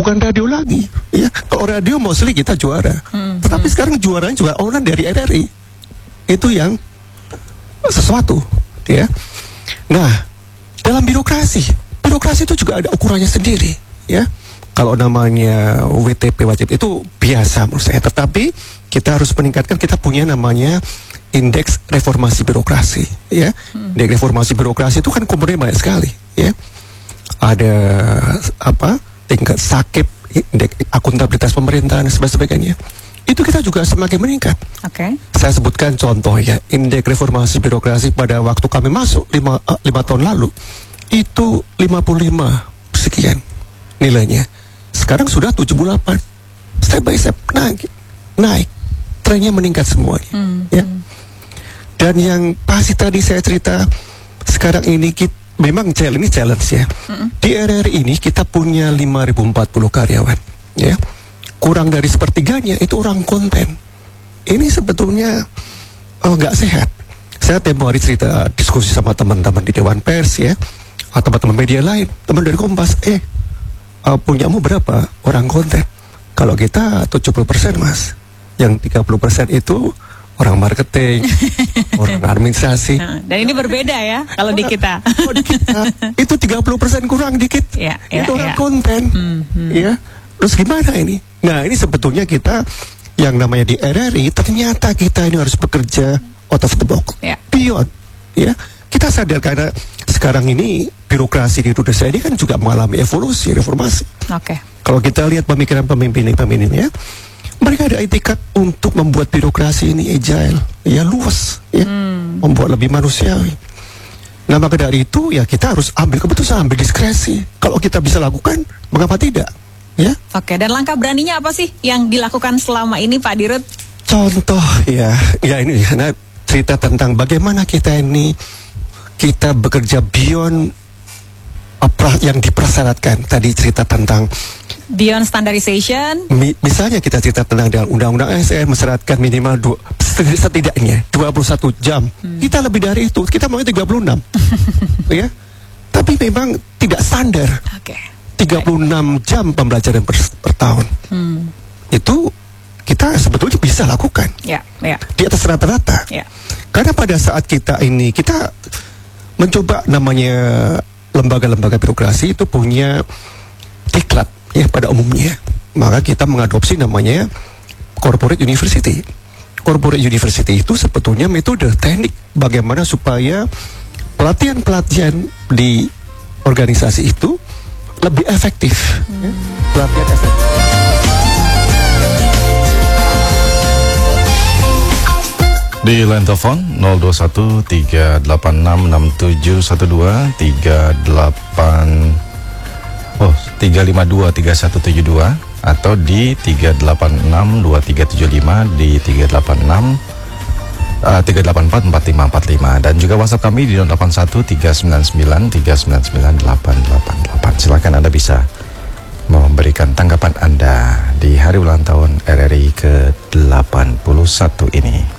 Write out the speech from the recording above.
bukan radio lagi. Ya, kalau radio mostly kita juara. Tetapi sekarang juaranya juga orang dari RRI. Itu yang sesuatu, ya. Nah, dalam birokrasi itu juga ada ukurannya sendiri, ya. Kalau namanya WTP wajib itu biasa menurut saya. Tetapi kita harus meningkatkan, kita punya namanya indeks reformasi birokrasi, ya. Indeks reformasi birokrasi itu kan komponen banyak sekali, ya. Ada tingkat sakit, indeks akuntabilitas pemerintahan dan sebagainya. Itu kita juga semakin meningkat. Saya sebutkan contoh ya, indeks reformasi birokrasi pada waktu kami masuk 5 tahun lalu itu 55 sekian nilainya. Sekarang sudah 78. Step by step naik. Trennya meningkat semuanya. Ya. Dan yang pasti tadi saya cerita, sekarang ini memang challenge ya. Di RRI ini kita punya 5.040 karyawan, ya. Kurang dari sepertiganya itu orang konten. Ini sebetulnya nggak sehat. Saya tempo hari cerita diskusi sama teman-teman di Dewan Pers, ya, atau teman-teman media lain, teman dari Kompas, punyamu berapa orang konten? Kalau kita 70% mas, yang 30% itu orang marketing, orang administrasi. Dan ini berbeda ya kalau di kita. Di kita itu 30% kurang dikit. Itu orang konten. Ya. Terus gimana ini? Nah, ini sebetulnya kita yang namanya di RRI, ternyata kita ini harus bekerja out of the box. Beyond. Ya. Kita sadar karena sekarang ini birokrasi di Indonesia ini kan juga mengalami evolusi, reformasi. Kalau kita lihat pemikiran pemimpinnya, mereka ada etikat untuk membuat birokrasi ini agile, ya, luas, ya, membuat lebih manusiawi. Nah, maka dari itu ya kita harus ambil keputusan, ambil diskresi. Kalau kita bisa lakukan, mengapa tidak? Ya. Dan langkah beraninya apa sih yang dilakukan selama ini, Pak Dirut? Contoh ya ini karena cerita tentang bagaimana kita bekerja beyond apa yang dipersyaratkan. Tadi cerita tentang beyond standardization. Misalnya kita cerita tentang dalam undang-undang ASN mensyaratkan minimal setidaknya 21 jam. Kita lebih dari itu, kita mau 36. Ya. Tapi memang tidak standar. 36 jam pembelajaran per tahun. Itu kita sebetulnya bisa lakukan. Di atas rata-rata. Karena pada saat kita mencoba namanya lembaga-lembaga birokrasi itu punya diklat, ya, pada umumnya. Maka kita mengadopsi namanya corporate university. Corporate university itu sebetulnya metode teknik bagaimana supaya pelatihan-pelatihan di organisasi itu lebih efektif. Ya. Pelatihan efektif. Di line telepon 352-3172 atau di 386-2375 di 384-4545 dan juga WhatsApp kami di 081-399-399-888. Silakan Anda bisa memberikan tanggapan Anda di hari ulang tahun RRI ke-81 ini.